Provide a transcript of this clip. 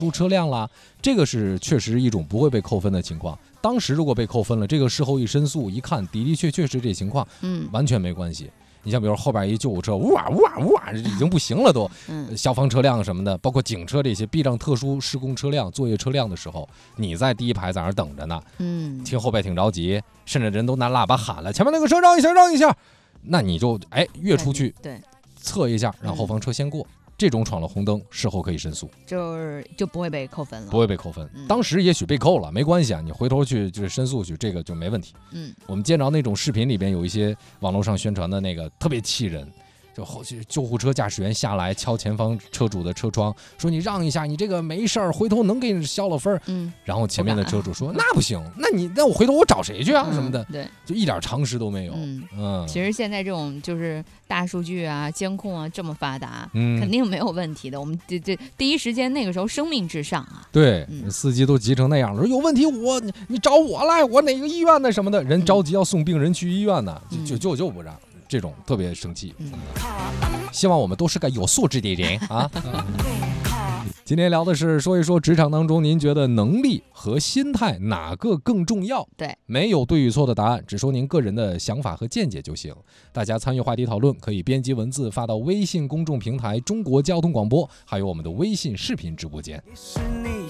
入车辆啦，这个是确实一种不会被扣分的情况。当时如果被扣分了，这个事后一申诉一看，的确是这情况，完全没关系。你像比如后边一救护车，哇，已经不行了都，消防车辆什么的，包括警车这些避让特殊施工车辆、作业车辆的时候，你在第一排在那儿等着呢，听后边挺着急，甚至人都拿喇叭喊了，前面那个车让一下，那你就越出去， 对， 侧一下，让后方车先过。这种闯了红灯，事后可以申诉， 就不会被扣分了， 不会被扣分。当时也许被扣了，没关系啊，你回头去就是申诉去，这个就没问题。我们见着那种视频里边有一些网络上宣传的那个特别气人，就后续救护车驾驶员下来敲前方车主的车窗，说你让一下，你这个没事儿，回头能给你消了分。然后前面的车主说那不行，那我回头我找谁去啊什么的， 对， 就一点常识都没有。 其实现在这种就是大数据啊、监控啊这么发达，肯定没有问题的。我们这第一时间那个时候生命至上啊。 对，司机都急成那样了，说有问题你找我来，我哪个医院呢什么的，人着急要送病人去医院呢，就不让。这种特别生气。希望我们都是个有素质的人啊。今天聊的是说一说职场当中您觉得能力和心态哪个更重要？ 对， 没有对与错的答案，只说您个人的想法和见解就行。大家参与话题讨论，可以编辑文字发到微信公众平台中国交通广播，还有我们的微信视频直播间。